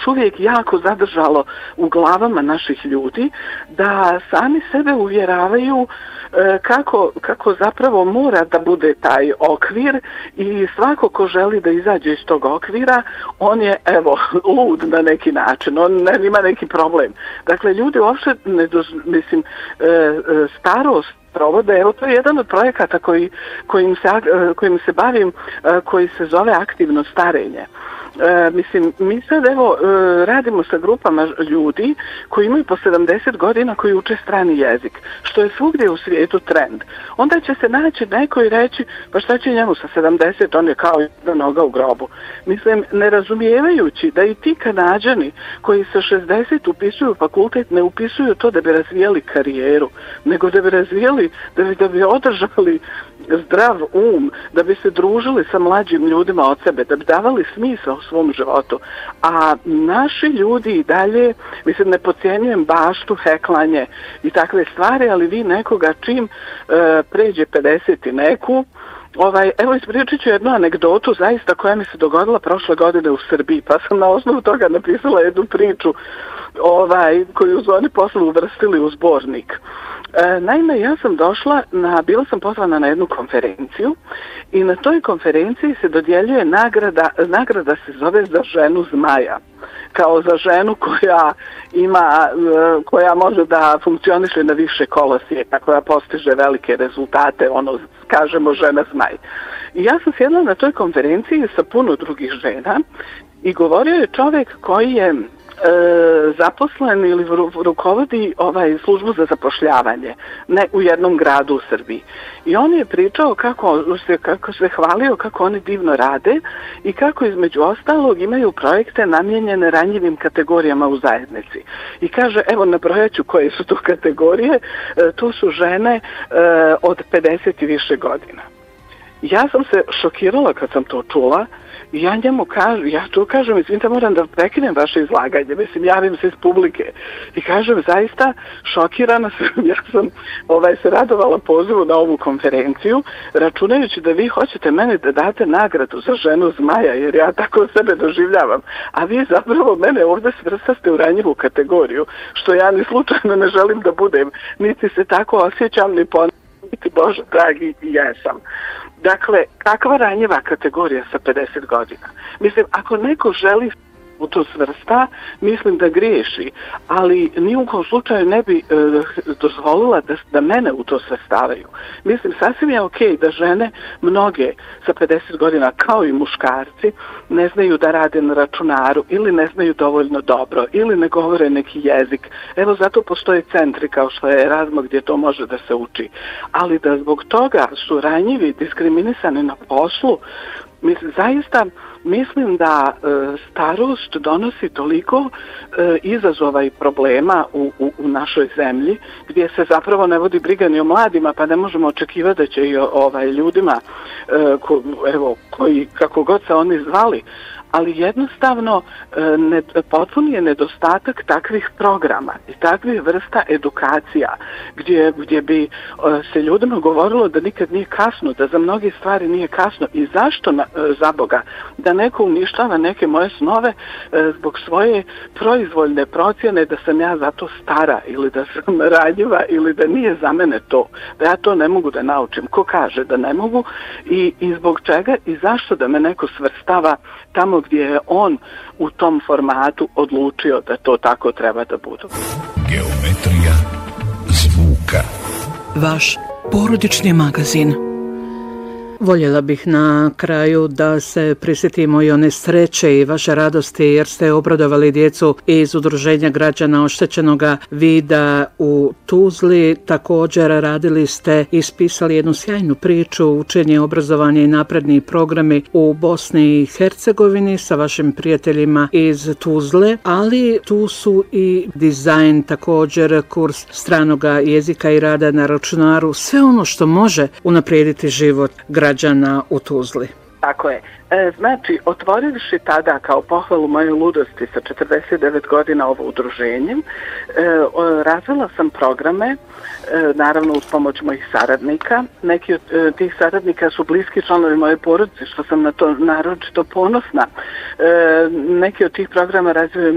još uvijek jako zadržalo u glavama naših ljudi, da sami sebe uvjeravaju kako zapravo mora da bude taj okvir i svako ko želi da izađe iz tog okvira, on je, evo, lud na neki način, on ne ima neki problem. Dakle, ljudi uopšte, starost provode, evo to je jedan od projekata kojim se bavim, koji se zove aktivno starenje. Mi sad evo radimo sa grupama ljudi koji imaju po 70 godina koji uče strani jezik, što je svugdje u svijetu trend. Onda će se naći neko i reći, pa šta će njemu sa 70, on je kao jedna noga u grobu. Ne razumijevajući da i ti Kanađani koji sa 60 upisuju fakultet ne upisuju to da bi razvijali karijeru, nego da bi razvijali, da bi održali zdrav da bi se družili sa mlađim ljudima od sebe, da bi davali smisao u svom životu. A naši ljudi i dalje, ne podcjenjujem baštu, heklanje i takve stvari, ali vi nekoga čim pređe 50 i neku, evo ispričat ću jednu anegdotu zaista koja mi se dogodila prošle godine u Srbiji, pa sam na osnovu toga napisala jednu priču koju su oni posle uvrstili u zbornik. Naime, ja sam bila sam pozvana na jednu konferenciju i na toj konferenciji se dodjeljuje nagrada se zove za ženu zmaja, kao za ženu koja može da funkcioniše na više kolosijeka, koja postiže velike rezultate, kažemo žena zmaj. I ja sam sjedla na toj konferenciji sa puno drugih žena i govorio je čovjek koji je zaposlen ili rukovodi službu za zapošljavanje u jednom gradu u Srbiji. I on je pričao kako se hvalio kako oni divno rade i kako između ostalog imaju projekte namijenjene ranjivim kategorijama u zajednici. I kaže, evo nabrojaću koje su to kategorije, tu su žene od 50 i više godina. Ja sam se šokirala kad sam to čula i ja njemu kažem, izvinite, moram da prekinem vaše izlaganje, javim se iz publike i kažem, zaista šokirana sam, ja sam se radovala pozivu na ovu konferenciju, računajući da vi hoćete meni da date nagradu za ženu zmaja, jer ja tako sebe doživljavam, a vi zapravo mene ovdje svrstaste u ranjivu kategoriju, što ja ni slučajno ne želim da budem, niti se tako osjećam, ni niti Bože dragi, jesam. Dakle, kakva ranjiva kategorija sa 50 godina? Ako neko želi u to svrsta, mislim da griješi, ali ni u kom slučaju ne bi dozvolila da mene u to svrstavaju. Sasvim je okej da žene, mnoge sa 50 godina, kao i muškarci, ne znaju da rade na računaru ili ne znaju dovoljno dobro ili ne govore neki jezik. Evo zato postoje centri kao što je Erasmus gdje to može da se uči. Ali da zbog toga su ranjivi, diskriminisani na poslu, zaista mislim da starost donosi toliko izazova i problema u našoj zemlji, gdje se zapravo ne vodi briga ni o mladima, pa ne možemo očekivati da će i ljudima koji kako god se oni zvali, ali jednostavno potpuni je nedostatak takvih programa i takvih vrsta edukacija gdje bi se ljudima govorilo da nikad nije kasno, da za mnoge stvari nije kasno i zašto za Boga da neko uništava neke moje snove zbog svoje proizvoljne procjene da sam ja zato stara ili da sam ranjiva ili da nije za mene to, da ja to ne mogu da naučim. Ko kaže da ne mogu i zbog čega i zašto da me neko svrstava tamo gdje je on u tom formatu odlučio da to tako treba da budu. Geometrija zvuka. Vaš porodični magazin. Voljela bih na kraju da se prisjetimo i one sreće i vaše radosti jer ste obradovali djecu iz Udruženja građana oštećenoga vida u Tuzli. Također radili ste i ispisali jednu sjajnu priču, učenje, obrazovanje i napredni programi u Bosni i Hercegovini sa vašim prijateljima iz Tuzle, ali tu su i dizajn, također kurs stranoga jezika i rada na računaru, sve ono što može unaprijediti život građana u Tuzli. Tako je. Znači, otvorivši tada kao pohvalu moje ludosti sa 49 godina ovo udruženje, razvila sam programe, naravno uz pomoć mojih saradnika. Neki od tih saradnika su bliski članovi moje porodice, što sam na to naročito ponosna. Neki od tih programa razvijaju